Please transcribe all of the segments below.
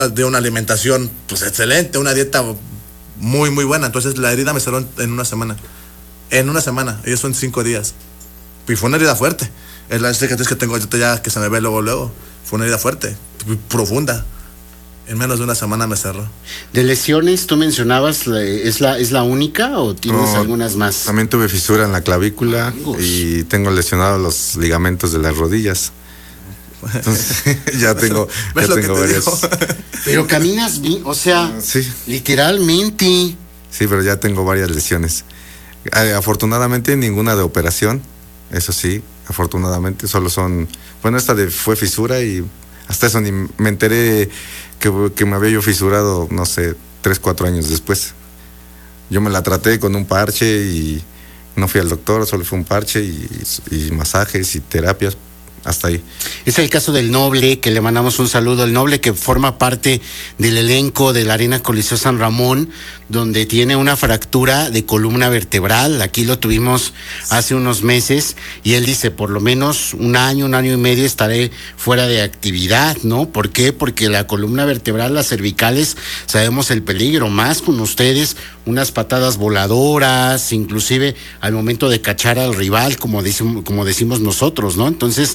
de una alimentación pues excelente, una dieta muy muy buena. Entonces la herida me cerró en una semana. En una semana, ellos son 5 días. Y fue una herida fuerte. Es la cicatriz que tengo ahorita ya que se me ve luego. Fue una herida fuerte, profunda. En menos de una semana me cerró. ¿De lesiones tú mencionabas, es la única o tienes algunas más? También tuve fisura en la clavícula y tengo lesionados los ligamentos de las rodillas. Entonces, ya tengo varias. Pero caminas bien, o sea, sí. Literalmente. Sí, pero ya tengo varias lesiones. Afortunadamente ninguna de operación, eso sí, afortunadamente solo son, bueno, esta fue fisura y hasta eso ni me enteré que me había yo fisurado, no sé, 3-4 años después. Yo me la traté con un parche y no fui al doctor, solo fue un parche y masajes y terapias. Hasta ahí. Es el caso del Noble, que le mandamos un saludo. El Noble, que forma parte del elenco de la Arena Coliseo San Ramón, donde tiene una fractura de columna vertebral. Aquí lo tuvimos hace unos meses y él dice, por lo menos un año y medio estaré fuera de actividad, ¿no? ¿Por qué? Porque la columna vertebral, las cervicales, sabemos el peligro, más con ustedes, unas patadas voladoras, inclusive al momento de cachar al rival, como decimos nosotros, ¿no? Entonces,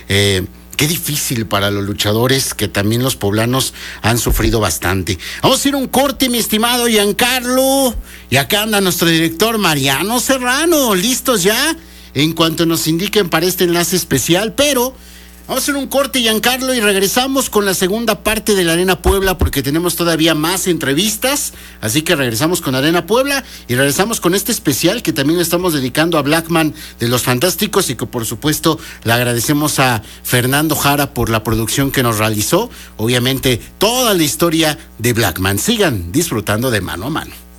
qué difícil para los luchadores, que también los poblanos han sufrido bastante. Vamos a ir a un corte, mi estimado Giancarlo, y acá anda nuestro director Mariano Serrano, listos ya, en cuanto nos indiquen para este enlace especial, pero vamos a hacer un corte, Giancarlo, y regresamos con la segunda parte de la Arena Puebla, porque tenemos todavía más entrevistas, así que regresamos con Arena Puebla y regresamos con este especial que también le estamos dedicando a Blackman de los Fantásticos, y que por supuesto le agradecemos a Fernando Jara por la producción que nos realizó, obviamente toda la historia de Blackman. Sigan disfrutando de Mano a Mano.